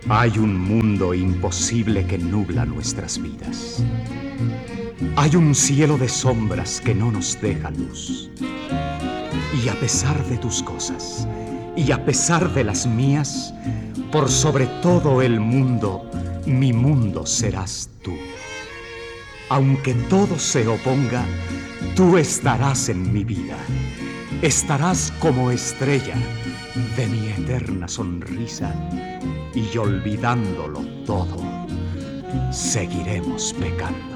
Hay un mundo imposible que nubla nuestras vidas. Hay un cielo de sombras que no nos deja luz. Y a pesar de tus cosas, y a pesar de las mías, por sobre todo el mundo, mi mundo serás tú. Aunque todo se oponga, tú estarás en mi vida. Estarás como estrella de mi eterna sonrisa y olvidándolo todo, seguiremos pecando.